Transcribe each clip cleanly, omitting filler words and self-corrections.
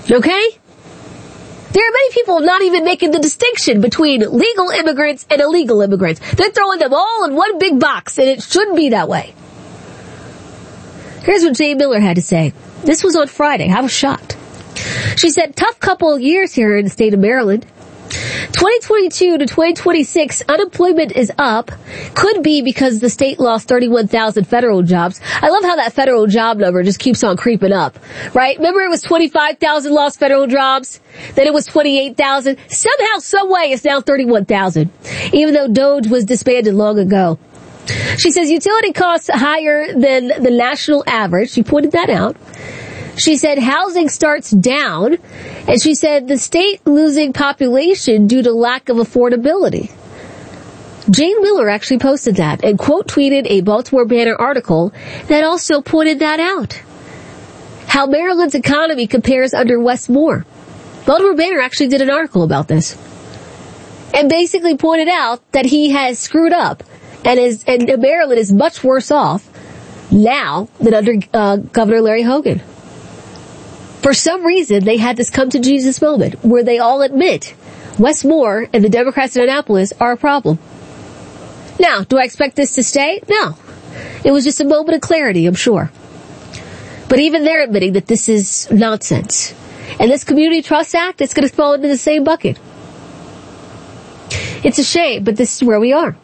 Okay? There are many people not even making the distinction between legal immigrants and illegal immigrants. They're throwing them all in one big box, and it shouldn't be that way. Here's what Jane Miller had to say. This was on Friday. I was shocked. She said, tough couple of years here in the state of Maryland. 2022 to 2026, unemployment is up. Could be because the state lost 31,000 federal jobs. I love how that federal job number just keeps on creeping up, right? Remember it was 25,000 lost federal jobs? Then it was 28,000. Somehow, some way, it's now 31,000, even though DOGE was disbanded long ago. She says utility costs higher than the national average. She pointed that out. She said housing starts down, and she said the state losing population due to lack of affordability. Jane Miller actually posted that and quote tweeted a Baltimore Banner article that also pointed that out. How Maryland's economy compares under Wes Moore. Baltimore Banner actually did an article about this and basically pointed out that he has screwed up and Maryland is much worse off now than under Governor Larry Hogan. For some reason, they had this come to Jesus moment where they all admit Wes Moore and the Democrats in Annapolis are a problem. Now, do I expect this to stay? No. It was just a moment of clarity, I'm sure. But even they're admitting that this is nonsense. And this Community Trust Act, it's going to fall into the same bucket. It's a shame, but this is where we are.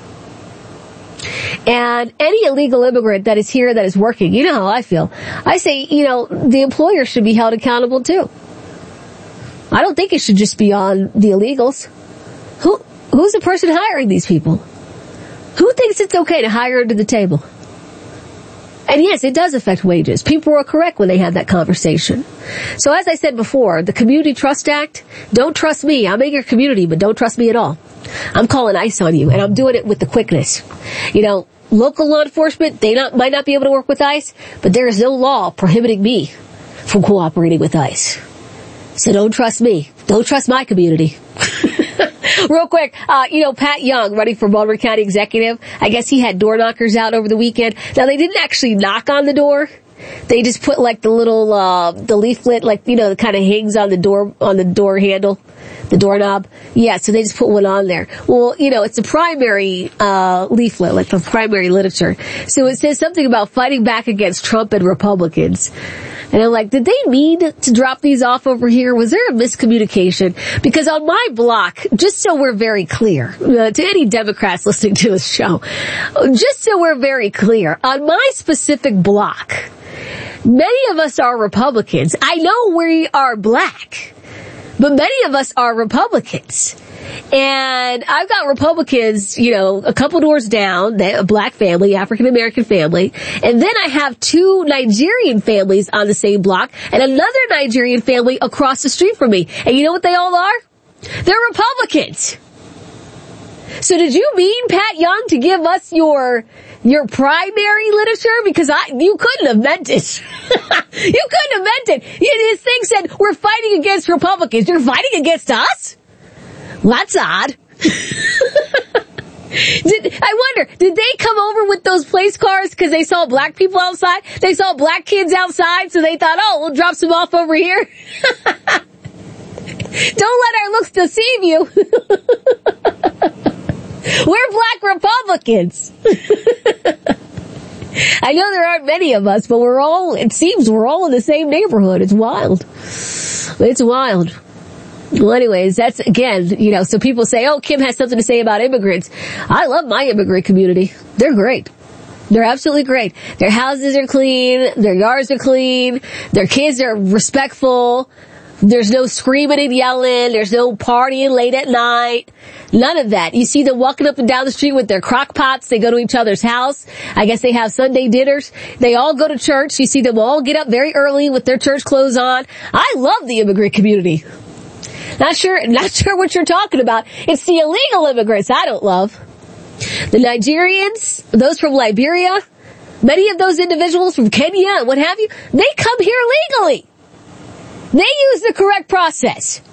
And any illegal immigrant that is here that is working, you know how I feel. I say, the employer should be held accountable too. I don't think it should just be on the illegals. Who's the person hiring these people? Who thinks it's okay to hire into the table? And yes, it does affect wages. People were correct when they had that conversation. So as I said before, the Community Trust Act, don't trust me. I'm in your community, but don't trust me at all. I'm calling ICE on you, and I'm doing it with the quickness. Local law enforcement, might not be able to work with ICE, but there is no law prohibiting me from cooperating with ICE. So don't trust me. Don't trust my community. Real quick, Pat Young, running for Baltimore County Executive, I guess he had door knockers out over the weekend. Now, they didn't actually knock on the door. They just put the little, the leaflet, that kind of hangs on the door handle, the doorknob. Yeah, so they just put one on there. Well, it's a primary, leaflet, like the primary literature. So it says something about fighting back against Trump and Republicans. And I'm like, did they mean to drop these off over here? Was there a miscommunication? Because on my block, just so we're very clear, to any Democrats listening to this show, just so we're very clear, on my specific block, many of us are Republicans. I know we are black, but many of us are Republicans. And I've got Republicans, a couple doors down, a black family, African-American family. And then I have two Nigerian families on the same block and another Nigerian family across the street from me. And you know what they all are? They're Republicans. So did you mean, Pat Young, to give us your primary literature? Because you couldn't have meant it. You couldn't have meant it. This thing said, we're fighting against Republicans. You're fighting against us? Well, that's odd. I wonder, did they come over with those police cars because they saw black people outside? They saw black kids outside, so they thought, we'll drop some off over here. Don't let our looks deceive you. We're black Republicans. I know there aren't many of us, but it seems we're all in the same neighborhood. It's wild. It's wild. Well, anyways, that's, again, so people say, Kim has something to say about immigrants. I love my immigrant community. They're great. They're absolutely great. Their houses are clean. Their yards are clean. Their kids are respectful. There's no screaming and yelling. There's no partying late at night. None of that. You see them walking up and down the street with their crock pots. They go to each other's house. I guess they have Sunday dinners. They all go to church. You see them all get up very early with their church clothes on. I love the immigrant community. Not sure what you're talking about. It's the illegal immigrants I don't love. The Nigerians, those from Liberia, many of those individuals from Kenya and what have you, they come here legally. They use the correct process.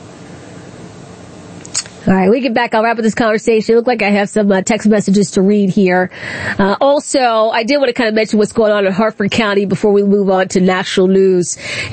All right, we get back. I'll wrap up this conversation. It looked like I have some text messages to read here. Also, I did want to kind of mention what's going on in Hartford County before we move on to national news.